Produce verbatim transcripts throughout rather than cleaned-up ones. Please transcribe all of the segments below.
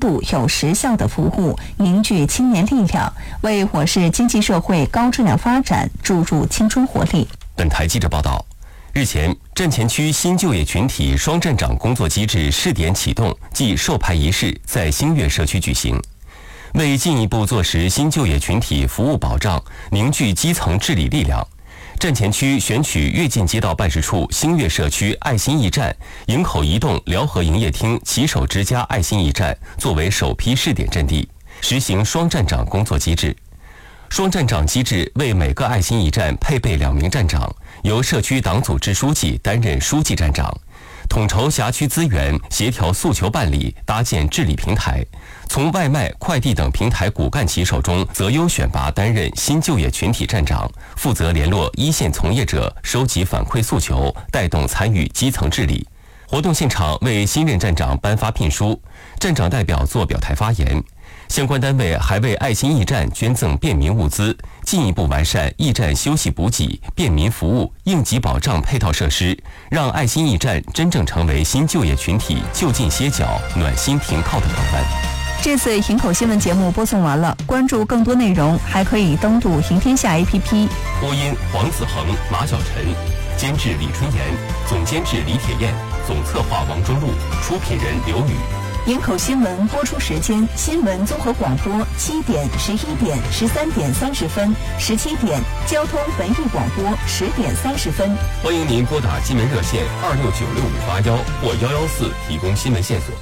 度、有时效的服务，凝聚青年力量，为我市经济社会高质量发展注入青春活力。 本台记者报道，日前，站前区新就业群体双站长工作机制试点启动暨授牌仪式在星月社区举行。为进一步落实新就业群体服务保障，凝聚基层治理力量，站前区选取跃进街道办事处星月社区爱心驿站、营口移动辽河营业厅骑手之家爱心驿站作为首批试点阵地，实行双站长工作机制。双站长机制为每个爱心驿站配备两名站长，由社区党组织书记担任书记站长，统筹辖区资源，协调诉求办理，搭建治理平台。从外卖、快递等平台骨干骑手中择优选拔担任新就业群体站长，负责联络一线从业者，收集反馈诉求，带动参与基层治理。活动现场为新任站长颁发聘书，站长代表作表态发言。相关单位还为爱心驿站捐赠便民物资，进一步完善驿站休息补给、便民服务、应急保障配套设施，让爱心驿站真正成为新就业群体就近歇脚、暖心停靠的港湾。 这次营口新闻节目播送完了，关注更多内容还可以登录营天下 A P P。 播音黄子恒、马晓晨，监制李春妍，总监制李铁燕，总策划王中路，出品人刘宇。 营口新闻播出时间：新闻综合广播七点、十一点、十三点三十分、十七点；交通文艺广播十点三十分。 欢迎您拨打新闻热线二六九六五八幺或幺幺四提供新闻线索。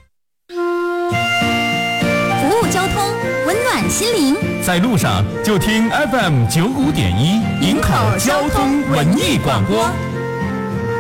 服务交通，温暖心灵， 在路上就听 F M 九五点一营口交通文艺广播。